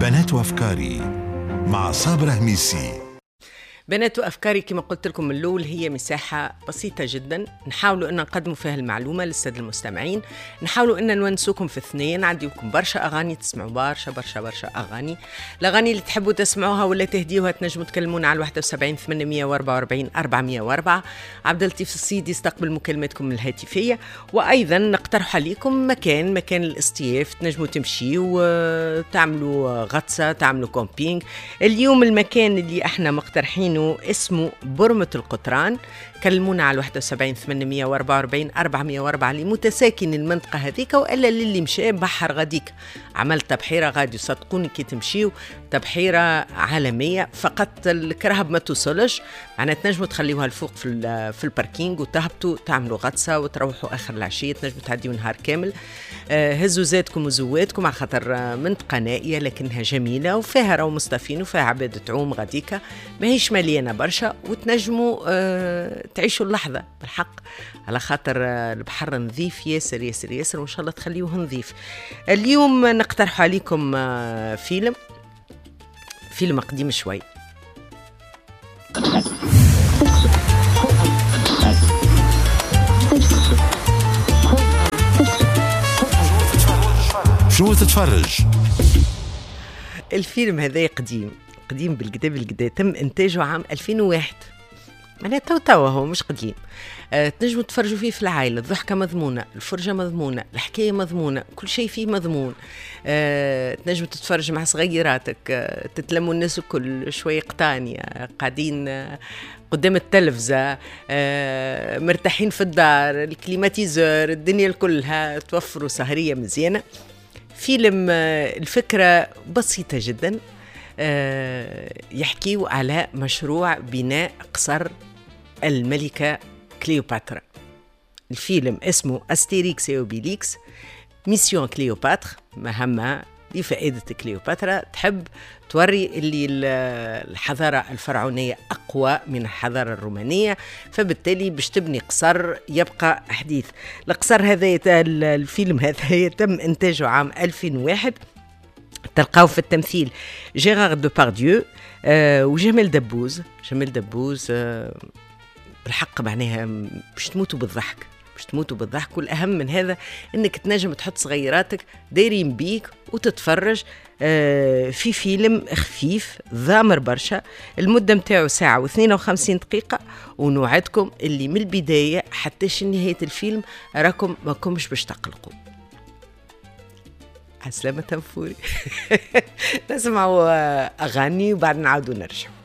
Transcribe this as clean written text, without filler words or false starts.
بنات وأفكاري مع صابرة هميسي. بنات وأفكاري كما قلت لكم من الأول هي مساحة بسيطة جدا نحاولوا أن نقدموا فيها المعلومة للسادة المستمعين، نحاولوا أن نونسوكم في اثنين، عندكم برشا أغاني تسمعوا برشا أغاني. الأغاني اللي تحبوا تسمعوها ولا تهديوها تنجموا تكلمونا على 71 844 404. عبد اللطيف الصيدي يستقبل مكالماتكم الهاتفية، وأيضا نقترح عليكم مكان الاستياف تنجموا تمشيوا وتعملوا غطسة، تعملوا كومبينج. اليوم المكان اللي احنا مقترحين اسمه برمة القطران، كلمونا على 71 844 404 لمتساكن المنطقة هذيك، وإلا للي مشى بحر غاديك عملت تبحيرة غادي صدقوني كي تمشيو تبحيرة عالمية، فقط الكرهب ما توصلش، معناها تنجموا تخليوها الفوق في الباركينج وتهبطوا تعملوا غطسة وتروحوا آخر العشية، تنجموا تعديوا نهار كامل. هزوا زادكم وزواتكم على خاطر منطقة نائية لكنها جميلة وفيها راو مصطفين وفيها عبادة تعوم غاديكا، ماهيش مليانة برشا وتنجموا تعيشوا اللحظة بالحق على خاطر البحر نظيف ياسر ياسر ياسر، وإن شاء الله تخليوه نظيف. اليوم نقترح عليكم فيلم قديم شوي. شو تتفرج؟ الفيلم هذا قديم بالقدا، تم إنتاجه عام 2001، معناها توا هو مش قديم. تنجموا تفرجوا فيه في العائلة، الضحكة مضمونة، الفرجة مضمونة، الحكاية مضمونة، كل شيء فيه مضمون. تنجموا تتفرج مع صغيراتك، تتلموا الناس كل شوية قطانية قاعدين قدام التلفزة، مرتاحين في الدار، الكليماتيزور، الدنيا كلها توفروا سهرية مزيانة. فيلم الفكرة بسيطة جدا، يحكيوا على مشروع بناء قصر الملكة كليوباترا. الفيلم اسمه أستيريكس وأوبيليكس ميسيون كليوباترا، مهمة لفائدة كليوباترا تحب توري اللي الحضارة الفرعونية أقوى من الحضارة الرومانية، فبالتالي باش تبني قصر يبقى حديث. القصر هذا الفيلم هذا تم إنتاجه عام 2001، تلقاو في التمثيل جيرار دوبارديو وجمال دبوز. بالحق معناها باش تموتوا بالضحك، والأهم من هذا أنك تنجم تحط صغيراتك دايرين بيك وتتفرج في فيلم خفيف ضامر برشا. المدة متاعه ساعة و52 دقيقة، ونوعدكم اللي من البداية حتى نهاية الفيلم راكم ما كمش باش تقلقوا. عسلامة تنفوري. نسمعوا أغاني وبعد نعاودوا نرجع.